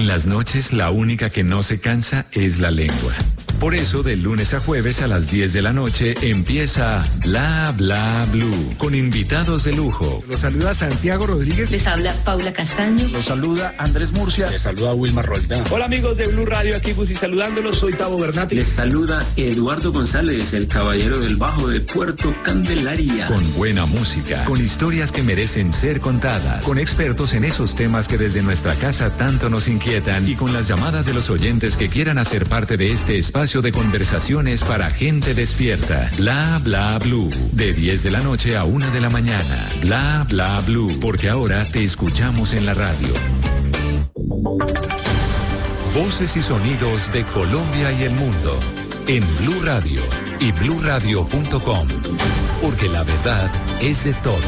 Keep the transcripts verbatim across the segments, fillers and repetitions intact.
En las noches, la única que no se cansa es la lengua. Por eso, de lunes a jueves a las diez de la noche empieza Bla Bla Blue, con invitados de lujo. Los saluda Santiago Rodríguez. Les habla Paula Castaño. Los saluda Andrés Murcia. Les saluda Wilmar Roldán. Hola amigos de Blue Radio, aquí Gusi saludándolos. Soy Tavo Bernati. Les saluda Eduardo González, el caballero del bajo de Puerto Candelaria. Con buena música, con historias que merecen ser contadas, con expertos en esos temas que desde nuestra casa tanto nos inquietan y con las llamadas de los oyentes que quieran hacer parte de este espacio de conversaciones para gente despierta. Bla Bla Blue, de diez de la noche a una de la mañana. Bla Bla Blue, porque ahora te escuchamos en la radio. Voces y sonidos de Colombia y el mundo en Blue Radio y blue radio punto com, porque la verdad es de todos.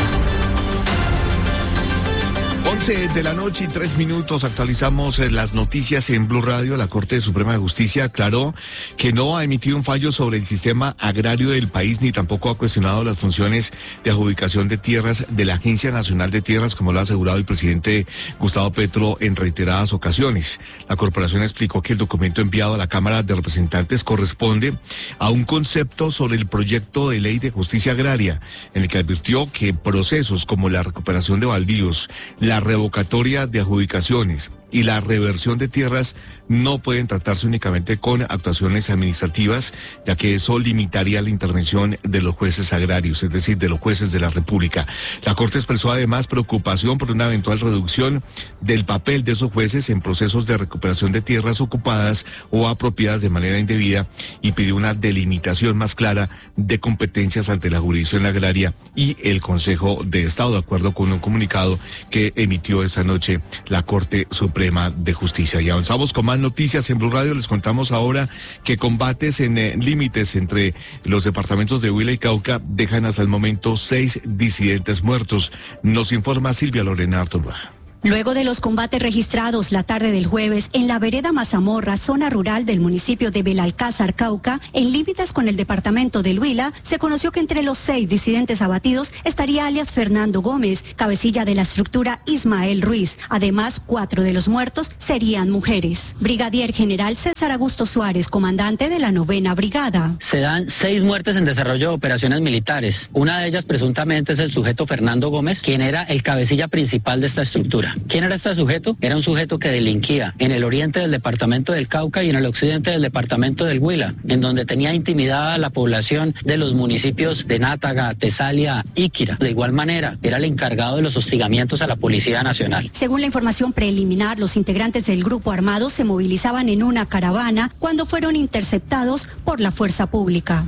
once de la noche y tres minutos, actualizamos las noticias en Blue Radio. La Corte Suprema de Justicia aclaró que no ha emitido un fallo sobre el sistema agrario del país, ni tampoco ha cuestionado las funciones de adjudicación de tierras de la Agencia Nacional de Tierras, como lo ha asegurado el presidente Gustavo Petro en reiteradas ocasiones. La corporación explicó que el documento enviado a la Cámara de Representantes corresponde a un concepto sobre el proyecto de ley de justicia agraria, en el que advirtió que procesos como la recuperación de baldíos, la revocatoria de adjudicaciones y la reversión de tierras no pueden tratarse únicamente con actuaciones administrativas, ya que eso limitaría la intervención de los jueces agrarios, es decir, de los jueces de la República. La Corte expresó además preocupación por una eventual reducción del papel de esos jueces en procesos de recuperación de tierras ocupadas o apropiadas de manera indebida y pidió una delimitación más clara de competencias ante la jurisdicción agraria y el Consejo de Estado, de acuerdo con un comunicado que emitió esta noche la Corte Suprema de Justicia. Y avanzamos con más noticias en Blue Radio. Les contamos ahora que combates en eh, límites entre los departamentos de Huila y Cauca dejan hasta el momento seis disidentes muertos. Nos informa Silvia Lorena Artuluaga. Luego de los combates registrados la tarde del jueves en la vereda Mazamorra, zona rural del municipio de Belalcázar, Cauca, en límites con el departamento del Huila, se conoció que entre los seis disidentes abatidos estaría alias Fernando Gómez, cabecilla de la estructura Ismael Ruiz. Además, cuatro de los muertos serían mujeres. Brigadier General César Augusto Suárez, comandante de la novena brigada. Se dan seis muertes en desarrollo de operaciones militares. Una de ellas presuntamente es el sujeto Fernando Gómez, quien era el cabecilla principal de esta estructura. ¿Quién era este sujeto? Era un sujeto que delinquía en el oriente del departamento del Cauca y en el occidente del departamento del Huila, en donde tenía intimidada a la población de los municipios de Nátaga, Tesalia, Íquira. De igual manera, era el encargado de los hostigamientos a la Policía Nacional. Según la información preliminar, los integrantes del grupo armado se movilizaban en una caravana cuando fueron interceptados por la fuerza pública.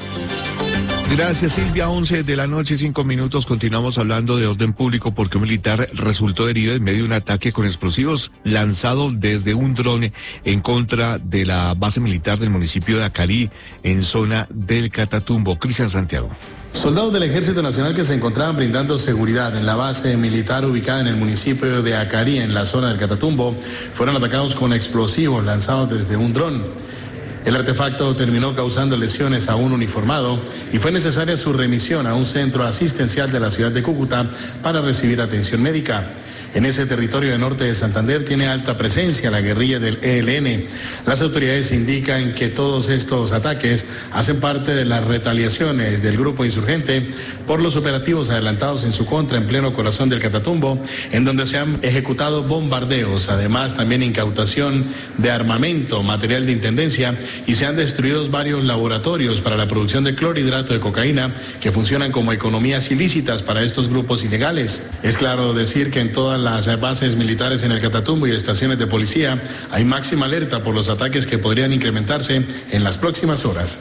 Gracias, Silvia. once de la noche, cinco minutos. Continuamos hablando de orden público porque un militar resultó herido en medio de un ataque con explosivos lanzado desde un dron en contra de la base militar del municipio de Acarí, en zona del Catatumbo. Cristian Santiago. Soldados del Ejército Nacional que se encontraban brindando seguridad en la base militar ubicada en el municipio de Acarí, en la zona del Catatumbo, fueron atacados con explosivos lanzados desde un dron. El artefacto terminó causando lesiones a un uniformado y fue necesaria su remisión a un centro asistencial de la ciudad de Cúcuta para recibir atención médica. En ese territorio del norte de Santander tiene alta presencia la guerrilla del E L N. Las autoridades indican que todos estos ataques hacen parte de las retaliaciones del grupo insurgente por los operativos adelantados en su contra en pleno corazón del Catatumbo, en donde se han ejecutado bombardeos, además también incautación de armamento, material de intendencia, y se han destruido varios laboratorios para la producción de clorhidrato de cocaína que funcionan como economías ilícitas para estos grupos ilegales. Es claro decir que en todas las bases militares en el Catatumbo y estaciones de policía hay máxima alerta por los ataques que podrían incrementarse en las próximas horas.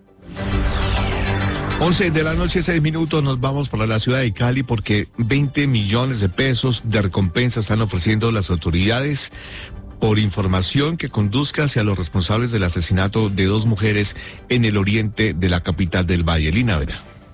once de la noche, seis minutos, nos vamos para la ciudad de Cali porque veinte millones de pesos de recompensa están ofreciendo las autoridades por información que conduzca hacia los responsables del asesinato de dos mujeres en el oriente de la capital del Valle. Lina Vera.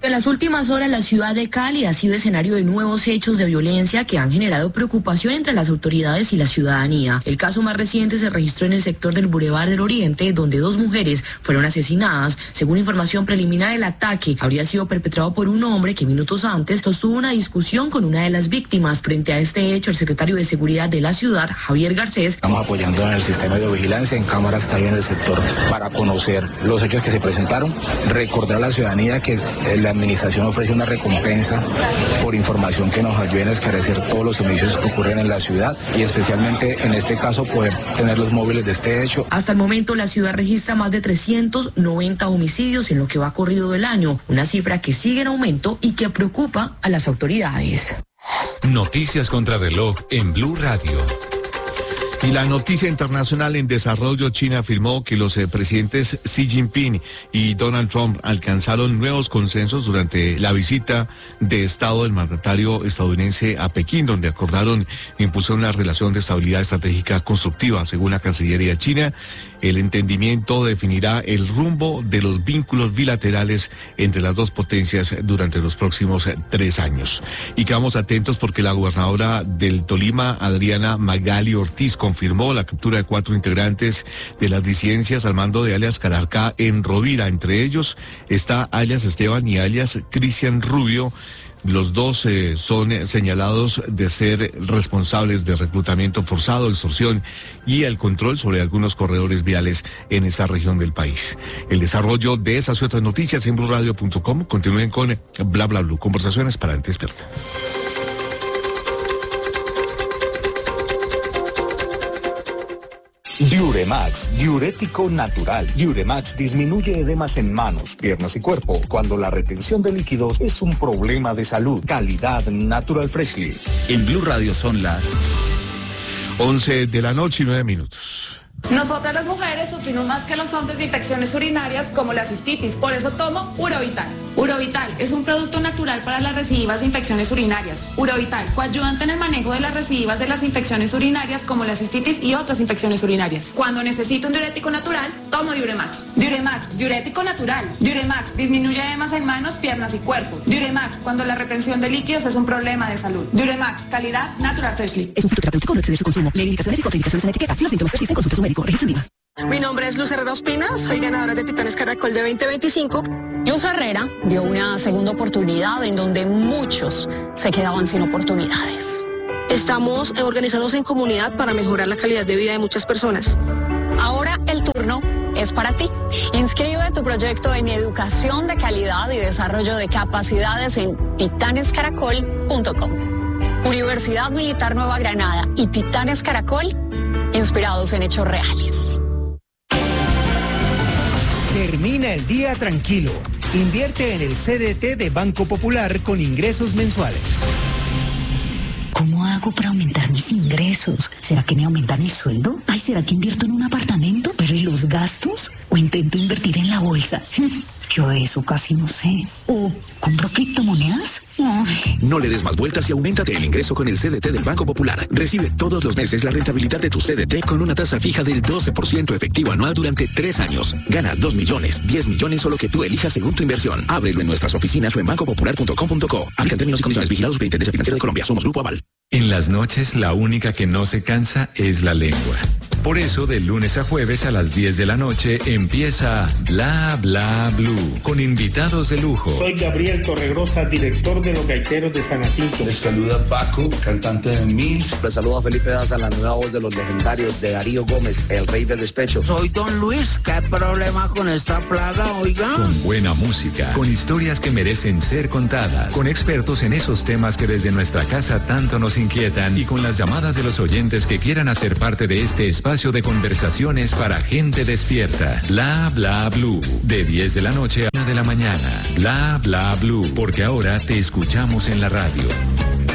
En las últimas horas, la ciudad de Cali ha sido escenario de nuevos hechos de violencia que han generado preocupación entre las autoridades y la ciudadanía. El caso más reciente se registró en el sector del Boulevard del Oriente, donde dos mujeres fueron asesinadas. Según información preliminar, el ataque habría sido perpetrado por un hombre que minutos antes sostuvo una discusión con una de las víctimas. Frente a este hecho, el secretario de Seguridad de la ciudad, Javier Garcés, estamos apoyando en el sistema de vigilancia, en cámaras que hay en el sector, para conocer los hechos que se presentaron, recordar a la ciudadanía que la administración ofrece una recompensa por información que nos ayude a esclarecer todos los homicidios que ocurren en la ciudad y especialmente en este caso poder tener los móviles de este hecho. Hasta el momento la ciudad registra más de trescientos noventa homicidios en lo que va corrido del año, una cifra que sigue en aumento y que preocupa a las autoridades. Noticias contra reloj en Blue Radio. Y la noticia internacional en desarrollo: China afirmó que los eh, presidentes Xi Jinping y Donald Trump alcanzaron nuevos consensos durante la visita de Estado del mandatario estadounidense a Pekín, donde acordaron impulsar una relación de estabilidad estratégica constructiva. Según la Cancillería china, el entendimiento definirá el rumbo de los vínculos bilaterales entre las dos potencias durante los próximos tres años. Y quedamos atentos porque la gobernadora del Tolima, Adriana Magali Ortiz, confirmó la captura de cuatro integrantes de las disidencias al mando de alias Cararcá en Rovira. Entre ellos está alias Esteban y alias Cristian Rubio. Los dos eh, son eh, señalados de ser responsables de reclutamiento forzado, extorsión y el control sobre algunos corredores viales en esa región del país. El desarrollo de esas y otras noticias en blue radio punto com. Continúen con Bla Bla Blue, conversaciones para gente despierta. Diuremax, diurético natural. Diuremax disminuye edemas en manos, piernas y cuerpo cuando la retención de líquidos es un problema de salud. Calidad Natural Freshly. En Blue Radio son las once de la noche y nueve minutos. Nosotras las mujeres sufrimos más que los hombres de infecciones urinarias como la cistitis, por eso tomo Urovital. Urovital es un producto natural para las recidivas de infecciones urinarias. Urovital, coayudante en el manejo de las recidivas de las infecciones urinarias como la cistitis y otras infecciones urinarias. Cuando necesito un diurético natural, tomo Diuremax. Diuremax, diurético natural. Diuremax disminuye edemas en manos, piernas y cuerpo. Diuremax, cuando la retención de líquidos es un problema de salud. Diuremax, calidad Natural Freshly. Es un fitoterapéutico, no exceder su consumo. Lee indicaciones y contraindicaciones en la etiqueta. Si los síntomas persisten, consulte a su médico. Registro IVA. Mi nombre es Luz Herrera Ospina, soy ganadora de Titanes Caracol de veinte veinticinco. Luz Herrera vio una segunda oportunidad en donde muchos se quedaban sin oportunidades. Estamos organizados en comunidad para mejorar la calidad de vida de muchas personas. Ahora el turno es para ti. Inscribe tu proyecto en educación de calidad y desarrollo de capacidades en titanes caracol punto com. Universidad Militar Nueva Granada y Titanes Caracol, inspirados en hechos reales. Termina el día tranquilo. Invierte en el C D T de Banco Popular con ingresos mensuales. ¿Cómo hago para aumentar mis ingresos? ¿Será que me aumentan el sueldo? Ay, ¿será que invierto en un apartamento? ¿Pero y los gastos? ¿O intento invertir en la bolsa? Yo eso casi no sé. ¿O compro criptomonedas? Ay. No le des más vueltas y auméntate el ingreso con el C D T del Banco Popular. Recibe todos los meses la rentabilidad de tu C D T con una tasa fija del doce por ciento efectivo anual durante tres años. Gana dos millones, diez millones o lo que tú elijas según tu inversión. Ábrelo en nuestras oficinas o en banco popular punto com punto co. Aplican términos y condiciones. Vigilados Superintendencia Financiera de Colombia. Somos Grupo Aval. En las noches, la única que no se cansa es la lengua. Por eso, de lunes a jueves a las diez de la noche empieza Bla Bla Blue con invitados de lujo. Soy Gabriel Torregrosa, director de Los Gaiteros de San Jacinto. Les saluda Paco, cantante de Mills. Les saluda Felipe Daza, la nueva voz de los legendarios de Darío Gómez, el rey del despecho. Soy Don Luis, ¿qué problema con esta plaga, oiga? Con buena música, con historias que merecen ser contadas, con expertos en esos temas que desde nuestra casa tanto nos inquietan y con las llamadas de los oyentes que quieran hacer parte de este espacio de conversaciones para gente despierta. Bla Bla Blue, de diez de la noche a una de la mañana. Bla Bla Blue, porque ahora te escuchamos en la radio.